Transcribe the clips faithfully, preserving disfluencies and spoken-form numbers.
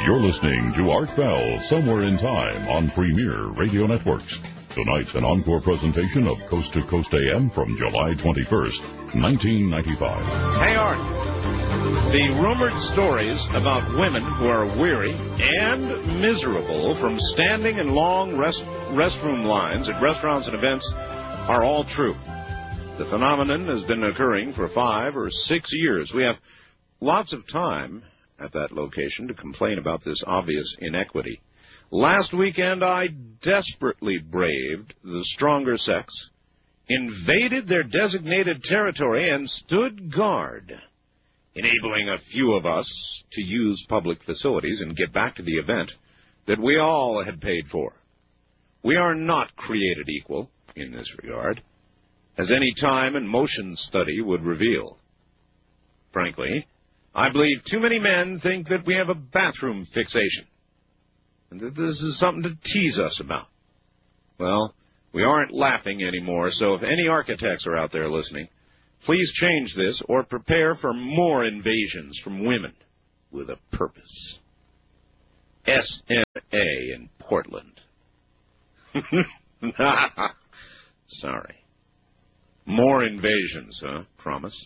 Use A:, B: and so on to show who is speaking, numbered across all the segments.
A: You're listening to Art Bell, Somewhere in Time on Premier Radio Networks. Tonight's an encore presentation of Coast to Coast A M from July twenty-first, nineteen ninety-five.
B: Hey, Art. The rumored stories about women who are weary and miserable from standing in long rest, restroom lines at restaurants and events are all true. The phenomenon has been occurring for five or six years. We have lots of time at that location to complain about this obvious inequity. Last weekend, I desperately braved the stronger sex, invaded their designated territory, and stood guard, enabling a few of us to use public facilities and get back to the event that we all had paid for. We are not created equal in this regard, as any time and motion study would reveal. Frankly, I believe too many men think that we have a bathroom fixation, and that this is something to tease us about. Well, we aren't laughing anymore, so if any architects are out there listening, please change this or prepare for more invasions from women with a purpose. S M A in Portland. Sorry. More invasions, huh? Promised.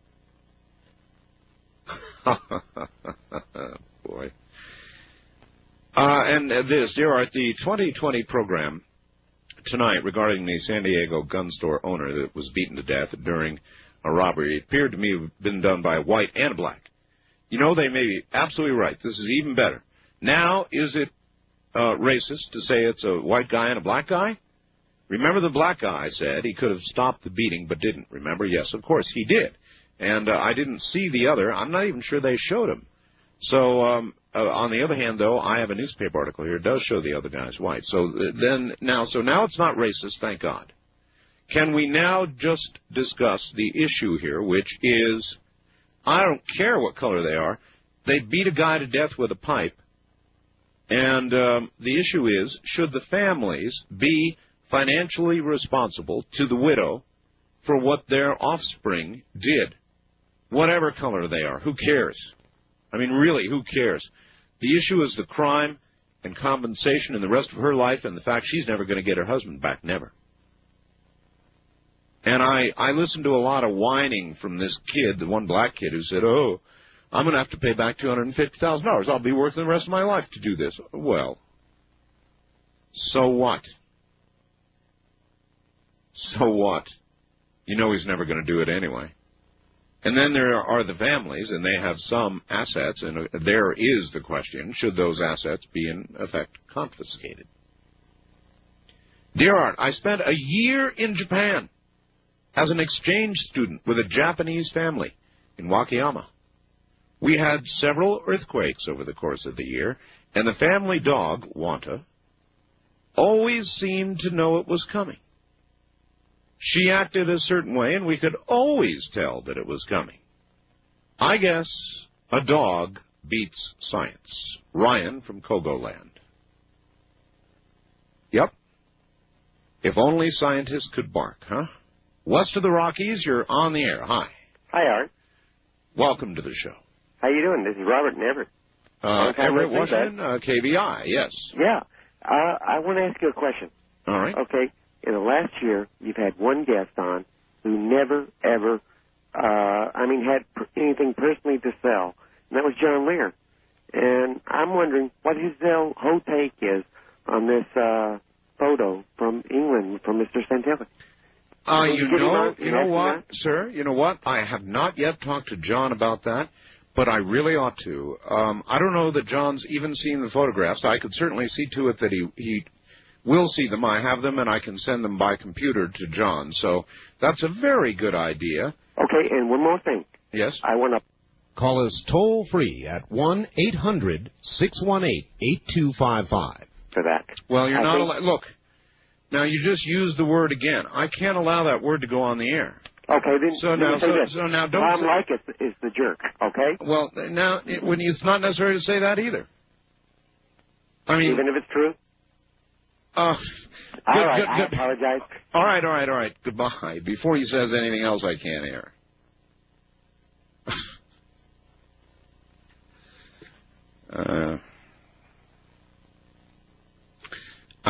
B: Boy. Uh, and uh, this, dear Art, the twenty twenty program tonight regarding the San Diego gun store owner that was beaten to death during a robbery appeared to me to have been done by a white and a black. You know, they may be absolutely right. This is even better. Now, is it uh, racist to say it's a white guy and a black guy? Remember the black guy said he could have stopped the beating but didn't. Remember? Yes, of course, he did. And uh, I didn't see the other. I'm not even sure they showed him. So, um, uh, on the other hand, though, I have a newspaper article here. It does show the other guy's white. So uh, then, now, so now it's not racist, thank God. Can we now just discuss the issue here, which is, I don't care what color they are, they beat a guy to death with a pipe, and um, the issue is, should the families be financially responsible to the widow for what their offspring did? Whatever color they are, who cares? I mean, really, who cares? The issue is the crime and compensation and the rest of her life and the fact she's never going to get her husband back, never. And I, I listened to a lot of whining from this kid, the one black kid who said, oh, I'm going to have to pay back two hundred fifty thousand dollars. I'll be working the rest of my life to do this. Well, so what? So what? You know he's never going to do it anyway. And then there are the families, and they have some assets, and there is the question, should those assets be in effect confiscated? Dear Art, I spent a year in Japan as an exchange student with a Japanese family in Wakayama. We had several earthquakes over the course of the year, and the family dog, Wanta, always seemed to know it was coming. She acted a certain way, and we could always tell that it was coming. I guess a dog beats science. Ryan from Kogoland. Yep. If only scientists could bark, huh? West of the Rockies, you're on the air. Hi.
C: Hi, Art.
B: Welcome to the show.
C: How you doing? This is Robert in Everett.
B: Uh, Everett, Washington, uh, K V I, yes.
C: Yeah. Uh, I want to ask you a question.
B: All right.
C: Okay. In the last year, you've had one guest on who never, ever, uh, I mean, had per- anything personally to sell, and that was John Lear. And I'm wondering what his uh, whole take is on this uh, photo from England from Mister Santelli.
B: Uh, you know, you know what, sir? You know what? I have not yet talked to John about that, but I really ought to. Um, I don't know that John's even seen the photographs. I could certainly see to it that he he. We'll see them. I have them, and I can send them by computer to John. So that's a very good idea.
C: Okay, and one more thing.
B: Yes?
C: I want to...
D: Call us toll-free at one eight hundred six one eight eight two five five.
C: For that.
B: Well, you're
C: I
B: not
C: think...
B: allowed... Look, now you just used the word again. I can't allow that word to go on the air.
C: Okay, then...
B: So now, so, so now don't...
C: Tom
B: say...
C: Leykis is the jerk, okay?
B: Well, now, it, when it's not necessary to say that either. I mean...
C: Even if it's true?
B: Uh,
C: all
B: good,
C: right,
B: good, good.
C: I apologize.
B: All right, all right, all right. Goodbye. Before he says anything else, I can't air. uh,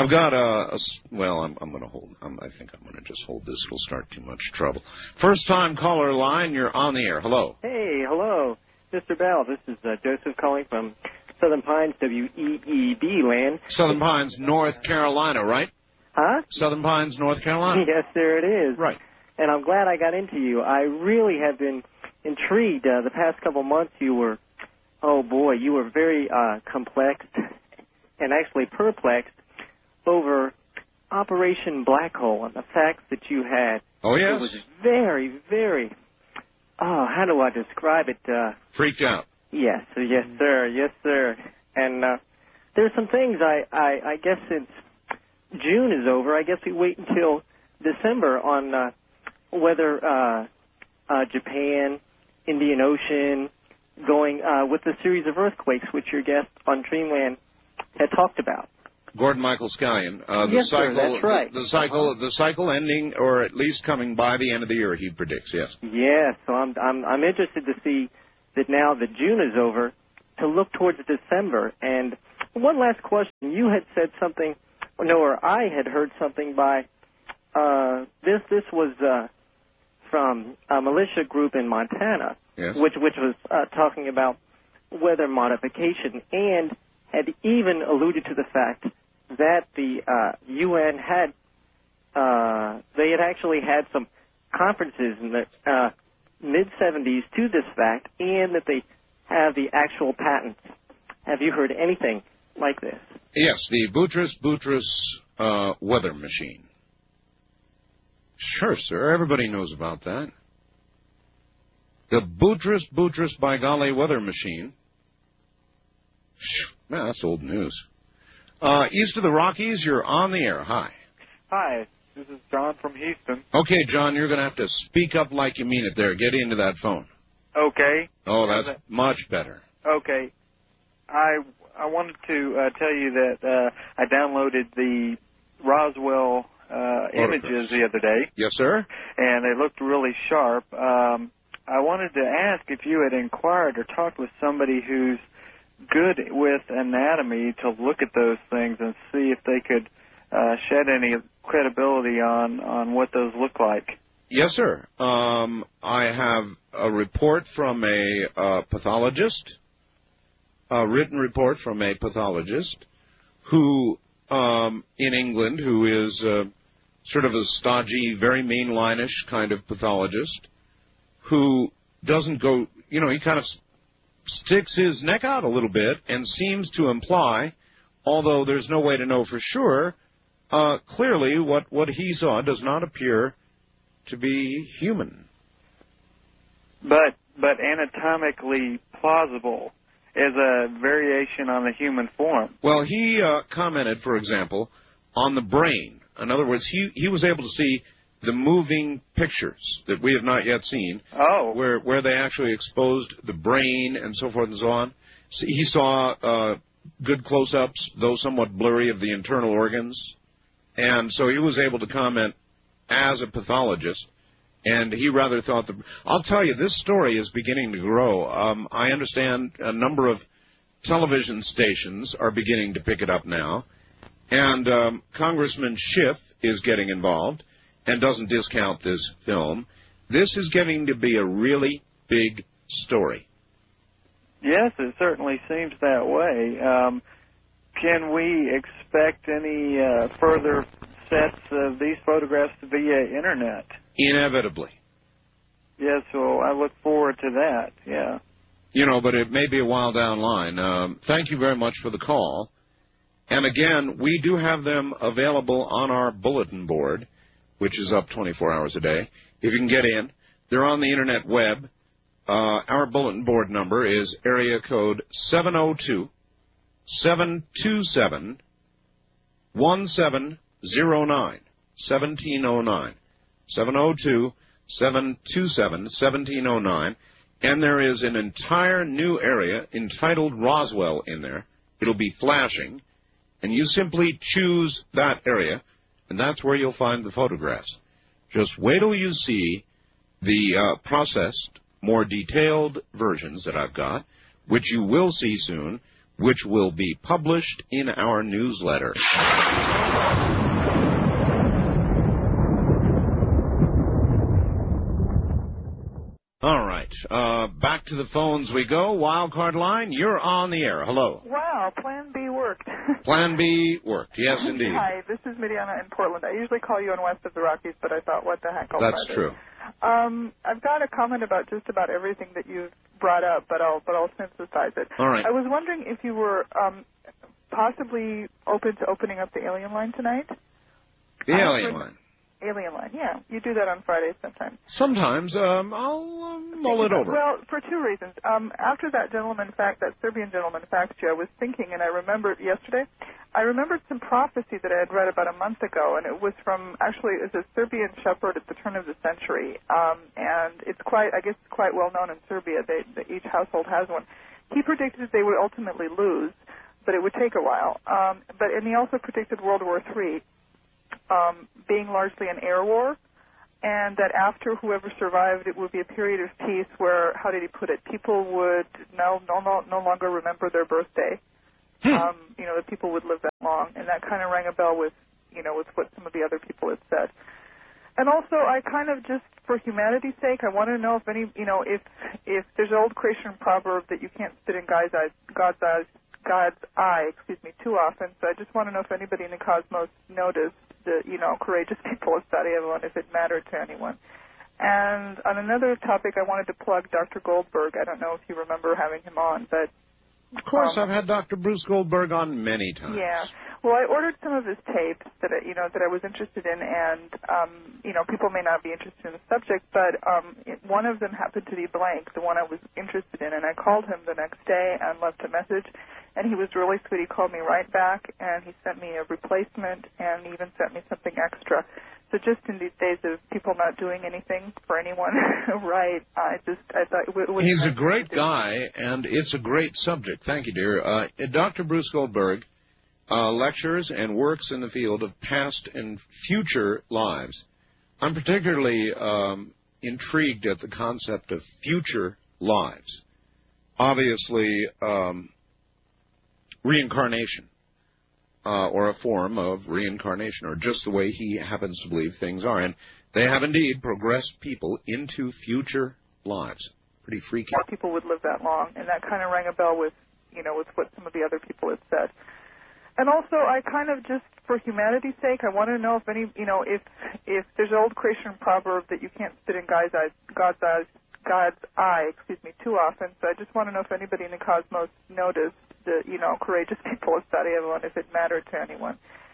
B: I've got a, a well, I'm, I'm going to hold, I'm, I think I'm going to just hold this. It'll start too much trouble. First time caller line, you're on the air. Hello.
E: Hey, hello, Mister Bell. This is uh, Joseph calling from Southern Pines, W E E B land.
B: Southern Pines, North Carolina, right?
E: Huh?
B: Southern Pines, North Carolina?
E: Yes, there it is.
B: Right.
E: And I'm glad I got into you. I really have been intrigued. Uh, the past couple months you were, oh boy, you were very uh, complex and actually perplexed over Operation Black Hole and the facts that you had.
B: Oh, yes?
E: It was very, very, oh, how do I describe it? Uh,
B: Freaked out.
E: Yes, yes, sir, yes, sir. And uh, there's some things I, I, I guess since June is over, I guess we wait until December on uh, whether uh, uh, Japan, Indian Ocean, going uh, with the series of earthquakes, which your guest on Dreamland had talked about.
B: Gordon Michael Scallion. Uh, the
E: yes,
B: cycle,
E: sir, that's right.
B: The, the cycle, the cycle ending, or at least coming by the end of the year, he predicts. Yes.
E: Yes. So I'm, I'm, I'm interested to see that now that June is over, to look towards December. And one last question: you had said something, or no, or I had heard something by uh, this. This was uh, from a militia group in Montana,
B: yes.
E: which which was uh, talking about weather modification, and had even alluded to the fact that the uh, U N had, uh, they had actually had some conferences in the uh, mid-seventies to this fact, and that they have the actual patents. Have you heard anything like this?
B: Yes, the Boutros Boutros uh, weather machine. Sure, sir. Everybody knows about that. The Boutros Boutros by golly weather machine. Man, that's old news. Uh, east of the Rockies, you're on the air. Hi.
F: Hi, this is John from Houston.
B: Okay, John, you're going to have to speak up like you mean it there. Get into that phone.
F: Okay.
B: Oh, that's much better.
F: Okay. I I wanted to uh, tell you that uh, I downloaded the Roswell uh, images the other day.
B: Yes, sir.
F: And they looked really sharp. Um, I wanted to ask if you had inquired or talked with somebody who's good with anatomy to look at those things and see if they could uh, shed any credibility on, on what those look like.
B: Yes, sir. Um, I have a report from a uh, pathologist, a written report from a pathologist who, um, in England, who is uh, sort of a stodgy, very mainline-ish kind of pathologist who doesn't go, you know, he kind of sticks his neck out a little bit and seems to imply, although there's no way to know for sure, uh, clearly what, what he saw does not appear to be human.
F: But but anatomically plausible as a variation on the human form.
B: Well, he uh, commented, for example, on the brain. In other words, he, he was able to see the moving pictures that we have not yet seen,
F: oh.
B: where where they actually exposed the brain and so forth and so on. So he saw uh, good close-ups, though somewhat blurry, of the internal organs. And so he was able to comment as a pathologist, and he rather thought that... I'll tell you, this story is beginning to grow. Um, I understand a number of television stations are beginning to pick it up now, and um, Congressman Schiff is getting involved and doesn't discount this film. This is getting to be a really big story.
F: Yes, it certainly seems that way. Um, can we expect any uh, further sets of these photographs via Internet?
B: Inevitably.
F: Yes, well, I look forward to that, yeah.
B: You know, but it may be a while down the line. Um, thank you very much for the call. And again, we do have them available on our bulletin board, which is up twenty-four hours a day. If you can get in, they're on the Internet web. Uh, our bulletin board number is area code seven oh two, seven two seven, one seven oh nine, seventeen oh nine, seven oh two, seven two seven, seventeen oh nine, and there is an entire new area entitled Roswell in there. It'll be flashing, and you simply choose that area, and that's where you'll find the photographs. Just wait till you see the uh, processed, more detailed versions that I've got, which you will see soon, which will be published in our newsletter. All right. Uh, back to the phones we go. Wildcard line, you're on the air. Hello.
G: Wow, Plan B worked.
B: Plan B worked. Yes, indeed.
G: Hi, this is Midiana in Portland. I usually call you on West of the Rockies, but I thought, what the heck? I'll
B: That's
G: try
B: true.
G: this. Um, I've got a comment about just about everything that you've brought up, but I'll but I'll synthesize it.
B: All right.
G: I was wondering if you were um, possibly open to opening up the alien line tonight.
B: The alien line.
G: Alien line, yeah. You do that on Fridays sometimes.
B: Sometimes. Um, I'll um, mull it over.
G: Well, for two reasons. Um, after that gentleman fact, that Serbian gentleman faxed you, I was thinking, and I remembered yesterday, I remembered some prophecy that I had read about a month ago, and it was from, actually, it's a Serbian shepherd at the turn of the century, um, and it's quite, I guess it's quite well known in Serbia. They, they, each household has one. He predicted they would ultimately lose, but it would take a while. Um, but and he also predicted World War Three. Um, being largely an air war, and that after whoever survived, it would be a period of peace where, how did he put it, people would no no no, no longer remember their birthday. Hmm. Um, you know, that people would live that long, and that kind of rang a bell with, you know, with what some of the other people had said. And also, I kind of just, for humanity's sake, I want to know if any, you know, if if there's an old Croatian proverb that you can't spit in God's eyes, God's eyes, God's eye, excuse me, too often. So I just want to know if anybody in the cosmos noticed the, you know, courageous people of Sarajevo, and if it mattered to anyone. And on another topic, I wanted to plug Doctor Goldberg. I don't know if you remember having him on, but
B: of course,
G: um,
B: I've had Doctor Bruce Goldberg on many times.
G: Yeah. Well, I ordered some of his tapes that I, you know that I was interested in, and um, you know, people may not be interested in the subject, but um, it, one of them happened to be blank, the one I was interested in, and I called him the next day and left a message, and he was really sweet. He called me right back, and he sent me a replacement, and even sent me something extra. So just in these days of people not doing anything for anyone, right? I just I thought it would.
B: He's a great guy, and it's a great subject. Thank you, dear. Uh, Doctor Bruce Goldberg uh, lectures and works in the field of past and future lives. I'm particularly um, intrigued at the concept of future lives. Obviously, um, reincarnation. Uh, or a form of reincarnation, or just the way he happens to believe things are. And they have indeed progressed people into future lives. Pretty freaky.
G: People would live that long, and that kind of rang a bell with, you know, with what some of the other people had said. And also, I kind of just, for humanity's sake, I want to know if any, you know, if if there's an old Croatian proverb that you can't spit in God's eyes, God's eyes, God's eye, excuse me, too often. So I just want to know if anybody in the cosmos noticed the, you know, courageous people of Sarajevo, and if it mattered to anyone.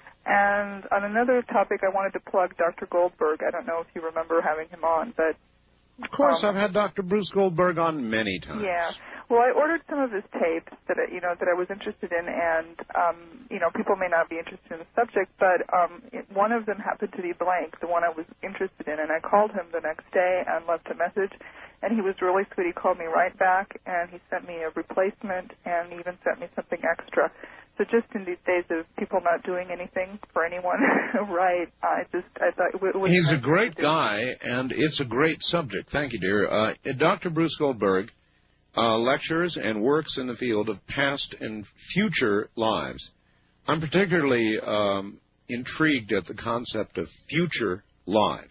G: And on another topic, I wanted to plug Doctor Goldberg. I don't know if you remember having him on, but
B: of course,
G: um,
B: I've had Doctor Bruce Goldberg on many times.
G: Yeah. Well, I ordered some of his tapes that I, you know that I was interested in, and um, you know, people may not be interested in the subject, but um, it, one of them happened to be blank, the one I was interested in, and I called him the next day and left a message, and he was really sweet. He called me right back, and he sent me a replacement, and even sent me something extra. So just in these days of people not doing anything for anyone, right? I just I thought it would.
B: He's a great guy, and it's a great subject. Thank you, dear. Uh, Doctor Bruce Goldberg uh, lectures and works in the field of past and future lives. I'm particularly um, intrigued at the concept of future lives.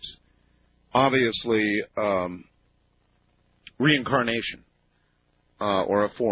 B: Obviously, um, reincarnation uh, or a form